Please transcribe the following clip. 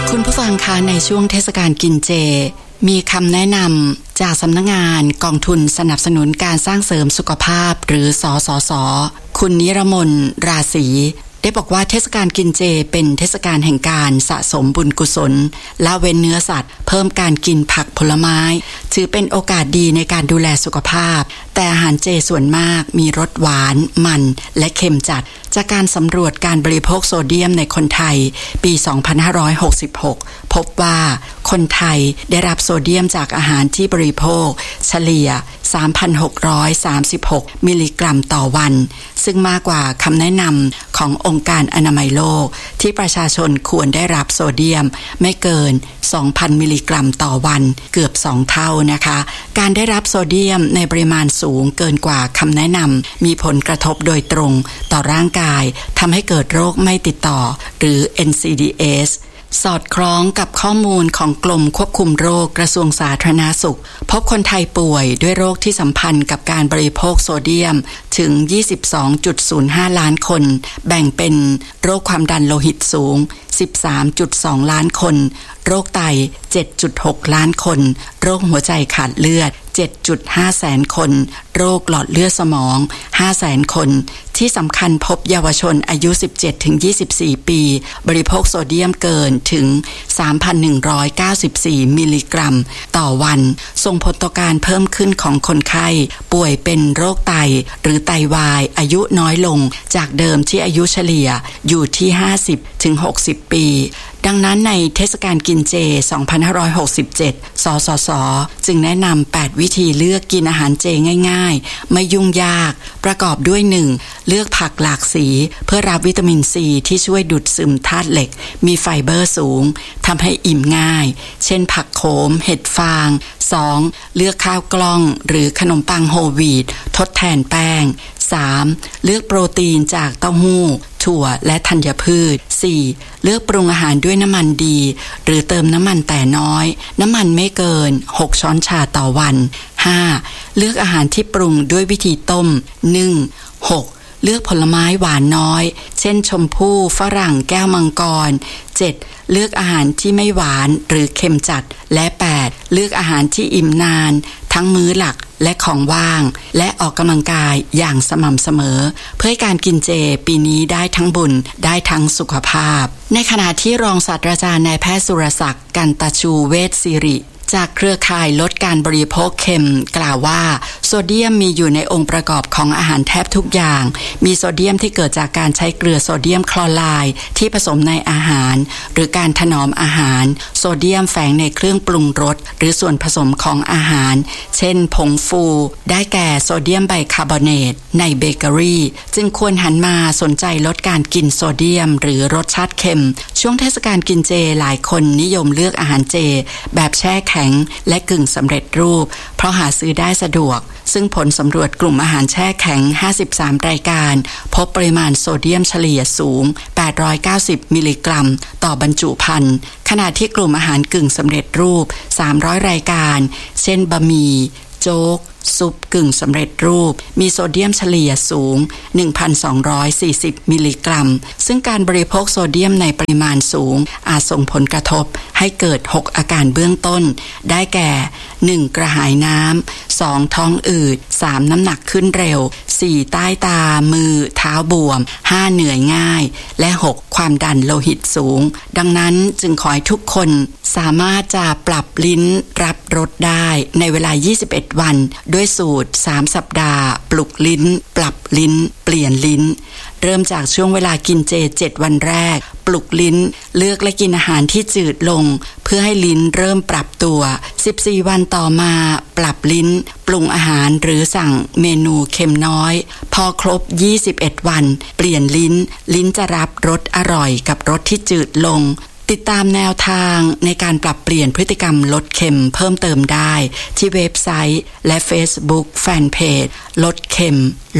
คุณผู้ฟังคะในช่วงเทศกาลกินเจมีคำแนะนำจากสำนักงานกองทุนสนับสนุนการสร้างเสริมสุขภาพหรือสสส.คุณนิรมนราศีได้บอกว่าเทศกาลกินเจเป็นเทศกาลแห่งการสะสมบุญกุศลละเว้นเนื้อสัตว์เพิ่มการกินผักผลไม้ถือเป็นโอกาสดีในการดูแลสุขภาพแต่อาหารเจส่วนมากมีรสหวานมันและเค็มจัดจากการสำรวจการบริโภคโซเดียมในคนไทยปี 2566 พบว่าคนไทยได้รับโซเดียมจากอาหารที่บริโภคเฉลี่ย 3,636 มิลลิกรัมต่อวันซึ่งมากกว่าคำแนะนำขององค์การอนามัยโลกที่ประชาชนควรได้รับโซเดียมไม่เกิน 2,000 มิลลิกรัมต่อวันเกือบ2เท่านะคะการได้รับโซเดียมในปริมาณสูงเกินกว่าคำแนะนำมีผลกระทบโดยตรงต่อร่างกายทำให้เกิดโรคไม่ติดต่อหรือ NCDsสอดคล้องกับข้อมูลของกรมควบคุมโรคกระทรวงสาธารณสุขพบคนไทยป่วยด้วยโรคที่สัมพันธ์กับการบริโภคโซเดียมถึง 22.05 ล้านคนแบ่งเป็นโรคความดันโลหิตสูง 13.2 ล้านคนโรคไต 7.6 ล้านคนโรคหัวใจขาดเลือด 7.5 แสนคนโรคหลอดเลือดสมอง 5 แสนคนที่สำคัญพบเยาวชนอายุ 17-24 ปีบริโภคโซเดียมเกินถึง 3,194 มิลลิกรัมต่อวันส่งผลต่อการเพิ่มขึ้นของคนไข้ป่วยเป็นโรคไตหรือไตวายอายุน้อยลงจากเดิมที่อายุเฉลี่ยอยู่ที่ 50-60 ปีดังนั้นในเทศกาลกินเจ 2567 สสส.จึงแนะนำ 8 วิธีเลือกกินอาหารเจง่ายๆไม่ยุ่งยากประกอบด้วย 1. เลือกผักหลากสีเพื่อรับวิตามินซีที่ช่วยดูดซึมธาตุเหล็กมีไฟเบอร์สูงทำให้อิ่มง่ายเช่นผักโขมเห็ดฟาง 2. เลือกข้าวกล้องหรือขนมปังโฮลวีตทดแทนแป้ง 3. เลือกโปรตีนจากเต้าหู้ถั่วและธัญพืช 4. เลือกปรุงอาหารด้วยน้ำมันดีหรือเติมน้ำมันแต่น้อยน้ำมันไม่เกิน6ช้อนชาต่อวัน 5. เลือกอาหารที่ปรุงด้วยวิธีต้มนึ่ง 6. เลือกผลไม้หวานน้อยเช่นชมพู่ฝรั่งแก้วมังกร 7. เลือกอาหารที่ไม่หวานหรือเค็มจัดและ 8. เลือกอาหารที่อิ่มนานทั้งมื้อหลักและของว่างและออกกำลังกายอย่างสม่ำเสมอเพื่อให้การกินเจปีนี้ได้ทั้งบุญได้ทั้งสุขภาพในขณะที่รองศาสตราจารย์นายแพทย์สุรศักดิ์กันตชูเวชศิริจากเครือข่ายลดการบริโภคเค็มกล่าวว่าโซเดียมมีอยู่ในองค์ประกอบของอาหารแทบทุกอย่างมีโซเดียมที่เกิดจากการใช้เกลือโซเดียมคลอไรด์ที่ผสมในอาหารหรือการถนอมอาหารโซเดียมแฝงในเครื่องปรุงรสหรือส่วนผสมของอาหารเช่นผงฟูได้แก่โซเดียมไบคาร์บอเนตในเบเกอรี่จึงควรหันมาสนใจลดการกินโซเดียมหรือรสชาติเค็มช่วงเทศกาลกินเจหลายคนนิยมเลือกอาหารเจแบบแช่แข็งและกึ่งสำเร็จรูปเพราะหาซื้อได้สะดวกซึ่งผลสำรวจกลุ่มอาหารแช่แข็ง53รายการพบปริมาณโซเดียมเฉลี่ยสูง890มิลลิกรัมต่อบรรจุภัณฑ์ขณะที่กลุ่มอาหารกึ่งสำเร็จรูป300รายการเช่นบะหมี่โจ๊กซุปกึ่งสำเร็จรูปมีโซเดียมเฉลี่ยสูง 1,240 มิลลิกรัมซึ่งการบริโภคโซเดียมในปริมาณสูงอาจส่งผลกระทบให้เกิด6อาการเบื้องต้นได้แก่ 1. กระหายน้ำ 2. ท้องอืด 3. น้ำหนักขึ้นเร็ว 4. ใต้ตามือเท้าบวม 5. เหนื่อยง่ายและ 6. ความดันโลหิตสูงดังนั้นจึงขอให้ทุกคนสามารถจะปรับลิ้นรับรสได้ในเวลา21วันด้วยสูตร3สัปดาห์ปลุกลิ้นปรับลิ้นเปลี่ยนลิ้นเริ่มจากช่วงเวลากินเจ7วันแรกปลุกลิ้นเลือกและกินอาหารที่จืดลงเพื่อให้ลิ้นเริ่มปรับตัว14วันต่อมาปรับลิ้นปรุงอาหารหรือสั่งเมนูเค็มน้อยพอครบ21วันเปลี่ยนลิ้นจะรับรสอร่อยกับรสที่จืดลงติดตามแนวทางในการปรับเปลี่ยนพฤติกรรมลดเค็มเพิ่มเติมได้ที่เว็บไซต์และ Facebook แฟนเพจลดเค็ม